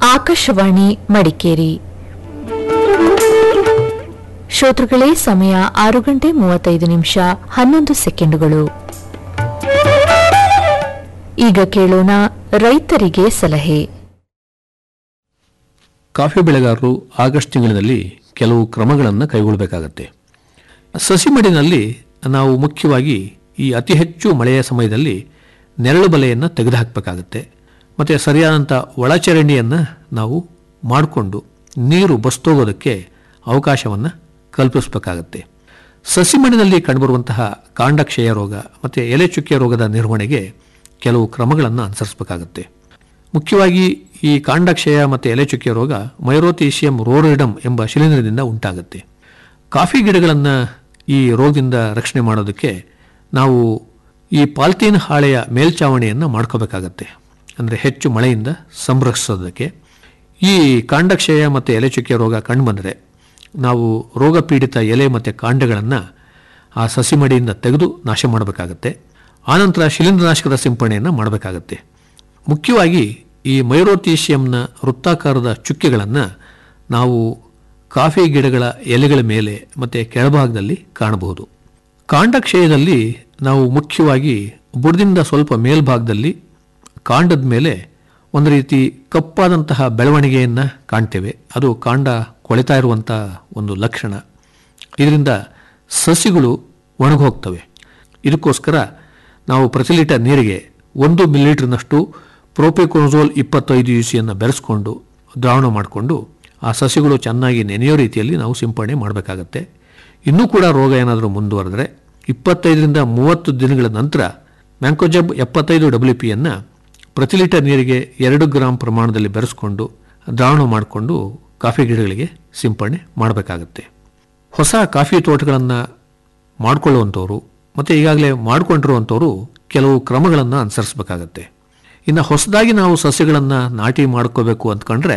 ಆಕಾಶವಾಣಿ ಮಡಿಕೇರಿ. ಶ್ರೋತೃಗಳೇ, ಸಮಯ 6:35 ಈಗ ಕೇಳೋಣ ರೈತರಿಗೆ ಸಲಹೆ. ಕಾಫಿ ಬೆಳೆಗಾರರು ಆಗಸ್ಟ್ ತಿಂಗಳಿನಲ್ಲಿ ಕೆಲವು ಕ್ರಮಗಳನ್ನು ಕೈಗೊಳ್ಳಬೇಕಾಗತ್ತೆ. ಸಸಿ ಮಡಿನಲ್ಲಿ ನಾವು ಮುಖ್ಯವಾಗಿ ಈ ಅತಿ ಹೆಚ್ಚು ಮಳೆಯ ಸಮಯದಲ್ಲಿ ನೆರಳು ಬಲೆಯನ್ನು ತೆಗೆದುಹಾಕಬೇಕಾಗತ್ತೆ. ಮತ್ತು ಸರಿಯಾದಂಥ ಒಳಚರಂಡಿಯನ್ನು ನಾವು ಮಾಡಿಕೊಂಡು ನೀರು ಬಸ್ತೋಗೋದಕ್ಕೆ ಅವಕಾಶವನ್ನು ಕಲ್ಪಿಸಬೇಕಾಗತ್ತೆ. ಸಸಿ ಮಣ್ಣಿನಲ್ಲಿ ಕಂಡುಬರುವಂತಹ ಕಾಂಡಕ್ಷಯ ರೋಗ ಮತ್ತು ಎಲೆ ಚುಕ್ಕೆ ರೋಗದ ನಿರ್ವಹಣೆಗೆ ಕೆಲವು ಕ್ರಮಗಳನ್ನು ಅನುಸರಿಸಬೇಕಾಗತ್ತೆ. ಮುಖ್ಯವಾಗಿ ಈ ಕಾಂಡಕ್ಷಯ ಮತ್ತು ಎಲೆ ಚುಕ್ಕೆ ರೋಗ ಮೈರೋಥೀಸಿಯಂ ರೋರಿಡಮ್ ಎಂಬ ಶಿಲೀಂಧ್ರದಿಂದ ಉಂಟಾಗುತ್ತೆ. ಕಾಫಿ ಗಿಡಗಳನ್ನು ಈ ರೋಗದಿಂದ ರಕ್ಷಣೆ ಮಾಡೋದಕ್ಕೆ ನಾವು ಈ ಪಾಲ್ತೀನ್ ಹಾಳೆಯ ಮೇಲ್ಚಾವಣಿಯನ್ನು ಮಾಡ್ಕೋಬೇಕಾಗತ್ತೆ. ಅಂದರೆ ಹೆಚ್ಚು ಮಳೆಯಿಂದ ಸಂರಕ್ಷಿಸೋದಕ್ಕೆ. ಈ ಕಾಂಡಕ್ಷಯ ಮತ್ತು ಎಲೆ ಚುಕ್ಕೆ ರೋಗ ಕಂಡುಬಂದರೆ ನಾವು ರೋಗ ಪೀಡಿತ ಎಲೆ ಮತ್ತು ಕಾಂಡಗಳನ್ನು ಆ ಸಸಿ ಮಡಿಯಿಂದ ತೆಗೆದು ನಾಶ ಮಾಡಬೇಕಾಗತ್ತೆ. ಆನಂತರ ಶಿಲೀಂಧ್ರನಾಶಕದ ಸಿಂಪಡಣೆಯನ್ನು ಮಾಡಬೇಕಾಗತ್ತೆ. ಮುಖ್ಯವಾಗಿ ಈ ಮೈರೋಥೀಸಿಯಂನ ವೃತ್ತಾಕಾರದ ಚುಕ್ಕೆಗಳನ್ನು ನಾವು ಕಾಫಿ ಗಿಡಗಳ ಎಲೆಗಳ ಮೇಲೆ ಮತ್ತು ಕೆಳಭಾಗದಲ್ಲಿ ಕಾಣಬಹುದು. ಕಾಂಡಕ್ಷಯದಲ್ಲಿ ನಾವು ಮುಖ್ಯವಾಗಿ ಬುಡದಿಂದ ಸ್ವಲ್ಪ ಮೇಲ್ಭಾಗದಲ್ಲಿ ಕಾಂಡದ ಮೇಲೆ ಒಂದು ರೀತಿ ಕಪ್ಪಾದಂತಹ ಬೆಳವಣಿಗೆಯನ್ನು ಕಾಣ್ತೇವೆ. ಅದು ಕಾಂಡ ಕೊಳೆತಾ ಇರುವಂಥ ಒಂದು ಲಕ್ಷಣ. ಇದರಿಂದ ಸಸಿಗಳು ಒಣಗೋಗ್ತವೆ. ಇದಕ್ಕೋಸ್ಕರ ನಾವು ಪ್ರತಿ ಲೀಟರ್ ನೀರಿಗೆ 1 ಮಿಲಿಲೀಟರ್ನಷ್ಟು ಪ್ರೋಪಿಕೊನಜೋಲ್ 25 UC ಬೆರೆಸ್ಕೊಂಡು ದ್ರಾವಣ ಮಾಡಿಕೊಂಡು ಆ ಸಸಿಗಳು ಚೆನ್ನಾಗಿ ನೆನೆಯೋ ರೀತಿಯಲ್ಲಿ ನಾವು ಸಿಂಪಡಣೆ ಮಾಡಬೇಕಾಗತ್ತೆ. ಇನ್ನೂ ಕೂಡ ರೋಗ ಏನಾದರೂ ಮುಂದುವರೆದರೆ 25-30 ದಿನಗಳ ನಂತರ ಮ್ಯಾಂಕೋಜಬ್ 75 WP ಪ್ರತಿ ಲೀಟರ್ ನೀರಿಗೆ 2 ಗ್ರಾಂ ಪ್ರಮಾಣದಲ್ಲಿ ಬೆರೆಸ್ಕೊಂಡು ದ್ರಾವಣ ಮಾಡಿಕೊಂಡು ಕಾಫಿ ಗಿಡಗಳಿಗೆ ಸಿಂಪಡಣೆ ಮಾಡಬೇಕಾಗತ್ತೆ. ಹೊಸ ಕಾಫಿ ತೋಟಗಳನ್ನು ಮಾಡಿಕೊಳ್ಳುವಂಥವ್ರು ಮತ್ತು ಈಗಾಗಲೇ ಮಾಡಿಕೊಂಡಿರುವಂಥವ್ರು ಕೆಲವು ಕ್ರಮಗಳನ್ನು ಅನುಸರಿಸಬೇಕಾಗತ್ತೆ. ಇನ್ನು ಹೊಸದಾಗಿ ನಾವು ಸಸ್ಯಗಳನ್ನು ನಾಟಿ ಮಾಡ್ಕೋಬೇಕು ಅಂದ್ಕೊಂಡ್ರೆ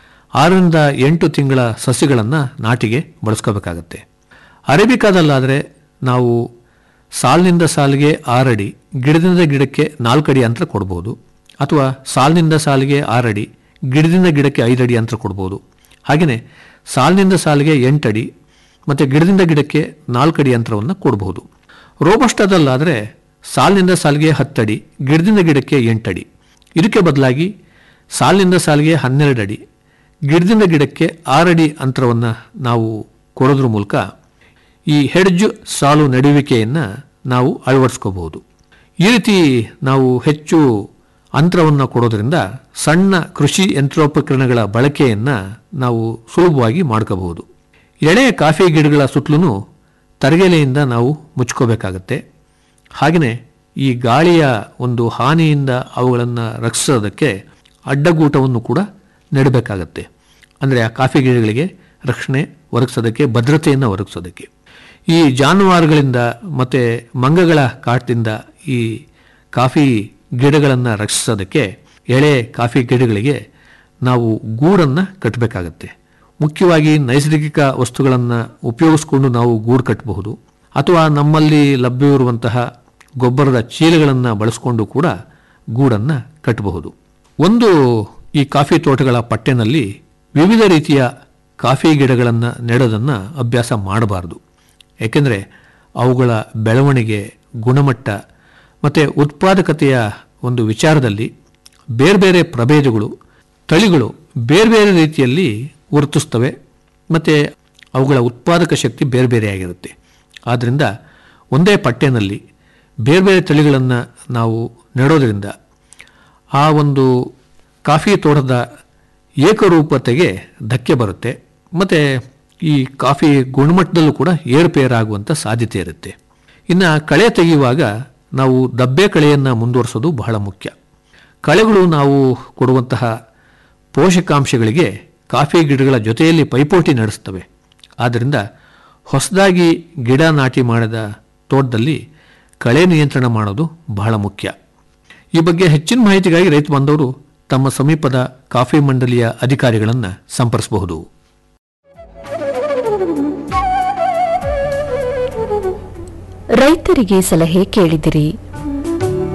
6-8 ತಿಂಗಳ ಸಸ್ಯಗಳನ್ನು ನಾಟಿಗೆ ಬಳಸ್ಕೋಬೇಕಾಗತ್ತೆ. ಅರೇಬಿಕಾದಲ್ಲಾದರೆ ನಾವು ಸಾಲಿನಿಂದ ಸಾಲಿಗೆ 6 ಅಡಿ, ಗಿಡದಿಂದ ಗಿಡಕ್ಕೆ 4 ಅಡಿ ಅಂತರ ಕೊಡ್ಬೋದು. ಅಥವಾ ಸಾಲಿನಿಂದ ಸಾಲಿಗೆ 6 ಅಡಿ, ಗಿಡದಿಂದ ಗಿಡಕ್ಕೆ 5 ಅಡಿ ಅಂತರ ಕೊಡ್ಬೋದು. ಹಾಗೆಯೇ ಸಾಲಿನಿಂದ ಸಾಲಿಗೆ 8 ಅಡಿ ಮತ್ತು ಗಿಡದಿಂದ ಗಿಡಕ್ಕೆ 4 ಅಡಿ ಅಂತರವನ್ನು ಕೊಡಬಹುದು. ರೋಬಸ್ಟಾದಲ್ಲಾದರೆ ಸಾಲಿನಿಂದ ಸಾಲಿಗೆ 10 ಅಡಿ, ಗಿಡದಿಂದ ಗಿಡಕ್ಕೆ 8 ಅಡಿ. ಇದಕ್ಕೆ ಬದಲಾಗಿ ಸಾಲಿನಿಂದ ಸಾಲಿಗೆ 12 ಅಡಿ, ಗಿಡದಿಂದ ಗಿಡಕ್ಕೆ 6 ಅಡಿ ಅಂತರವನ್ನು ನಾವು ಕೊಡೋದ್ರ ಮೂಲಕ ಈ ಹೆಡ್ಜ್ ಸಾಲು ನಡುವಿಕೆಯನ್ನು ನಾವು ಅಳವಡಿಸ್ಕೋಬಹುದು. ಈ ರೀತಿ ನಾವು ಹೆಚ್ಚು ಅಂತರವನ್ನು ಕೊಡೋದ್ರಿಂದ ಸಣ್ಣ ಕೃಷಿ ಯಂತ್ರೋಪಕರಣಗಳ ಬಳಕೆಯನ್ನು ನಾವು ಸುಲಭವಾಗಿ ಮಾಡ್ಕೋಬಹುದು. ಎಳೆಯ ಕಾಫಿ ಗಿಡಗಳ ಸುತ್ತಲೂ ತರಗೆಲೆಯಿಂದ ನಾವು ಮುಚ್ಕೋಬೇಕಾಗತ್ತೆ. ಹಾಗೆಯೇ ಈ ಗಾಳಿಯ ಒಂದು ಹಾನಿಯಿಂದ ಅವುಗಳನ್ನು ರಕ್ಷಿಸೋದಕ್ಕೆ ಅಡ್ಡಗೂಟವನ್ನು ಕೂಡ ನೆಡಬೇಕಾಗತ್ತೆ. ಅಂದರೆ ಆ ಕಾಫಿ ಗಿಡಗಳಿಗೆ ರಕ್ಷಣೆ ಒದಗಿಸೋದಕ್ಕೆ, ಭದ್ರತೆಯನ್ನು ಒದಗಿಸೋದಕ್ಕೆ. ಈ ಜಾನುವಾರುಗಳಿಂದ ಮತ್ತು ಮಂಗಗಳ ಕಾಟದಿಂದ ಈ ಕಾಫಿ ಗಿಡಗಳನ್ನು ರಕ್ಷಿಸೋದಕ್ಕೆ ಎಳೆ ಕಾಫಿ ಗಿಡಗಳಿಗೆ ನಾವು ಗೂಡನ್ನು ಕಟ್ಟಬೇಕಾಗತ್ತೆ. ಮುಖ್ಯವಾಗಿ ನೈಸರ್ಗಿಕ ವಸ್ತುಗಳನ್ನು ಉಪಯೋಗಿಸ್ಕೊಂಡು ನಾವು ಗೂಡು ಕಟ್ಟಬಹುದು. ಅಥವಾ ನಮ್ಮಲ್ಲಿ ಲಭ್ಯವಿರುವಂತಹ ಗೊಬ್ಬರದ ಚೀಲಗಳನ್ನು ಬಳಸಿಕೊಂಡು ಕೂಡ ಗೂಡನ್ನು ಕಟ್ಟಬಹುದು. ಒಂದು ಈ ಕಾಫಿ ತೋಟಗಳ ಪಟ್ಟೆನಲ್ಲಿ ವಿವಿಧ ರೀತಿಯ ಕಾಫಿ ಗಿಡಗಳನ್ನು ನೆಡೋದನ್ನು ಅಭ್ಯಾಸ ಮಾಡಬಾರ್ದು. ಏಕೆಂದರೆ ಅವುಗಳ ಬೆಳವಣಿಗೆ, ಗುಣಮಟ್ಟ ಮತ್ತು ಉತ್ಪಾದಕತೆಯ ಒಂದು ವಿಚಾರದಲ್ಲಿ ಬೇರೆ ಬೇರೆ ಪ್ರಭೇದಗಳು, ತಳಿಗಳು ಬೇರೆ ಬೇರೆ ರೀತಿಯಲ್ಲಿ ವರ್ತಿಸ್ತವೆ ಮತ್ತು ಅವುಗಳ ಉತ್ಪಾದಕ ಶಕ್ತಿ ಬೇರೆ ಬೇರೆಯಾಗಿರುತ್ತೆ. ಆದ್ದರಿಂದ ಒಂದೇ ಪಟ್ಟೆನಲ್ಲಿ ಬೇರೆ ಬೇರೆ ತಳಿಗಳನ್ನು ನಾವು ನೆಡೋದರಿಂದ ಆ ಒಂದು ಕಾಫಿ ತೋಟದ ಏಕರೂಪತೆಗೆ ಧಕ್ಕೆ ಬರುತ್ತೆ ಮತ್ತು ಈ ಕಾಫಿ ಗುಣಮಟ್ಟದಲ್ಲೂ ಕೂಡ ಏರುಪೇರಾಗುವಂಥ ಸಾಧ್ಯತೆ ಇರುತ್ತೆ. ಇನ್ನು ಕಳೆ ತೆಗೆಯುವಾಗ ನಾವು ದಬ್ಬೆ ಕಳೆಯನ್ನು ಮುಂದುವರಿಸೋದು ಬಹಳ ಮುಖ್ಯ. ಕಳೆಗಳು ನಾವು ಕೊಡುವಂತಹ ಪೋಷಕಾಂಶಗಳಿಗೆ ಕಾಫಿ ಗಿಡಗಳ ಜೊತೆಯಲ್ಲಿ ಪೈಪೋಟಿ ನಡೆಸ್ತವೆ. ಆದ್ದರಿಂದ ಹೊಸದಾಗಿ ಗಿಡ ನಾಟಿ ಮಾಡಿದ ತೋಟದಲ್ಲಿ ಕಳೆ ನಿಯಂತ್ರಣ ಮಾಡೋದು ಬಹಳ ಮುಖ್ಯ. ಈ ಬಗ್ಗೆ ಹೆಚ್ಚಿನ ಮಾಹಿತಿಗಾಗಿ ರೈತ ಬಾಂಧವರು ತಮ್ಮ ಸಮೀಪದ ಕಾಫಿ ಮಂಡಳಿಯ ಅಧಿಕಾರಿಗಳನ್ನು ಸಂಪರ್ಕಿಸಬಹುದು. ರೈತರಿಗೆ ಸಲಹೆ ಕೇಳಿದಿರಿ.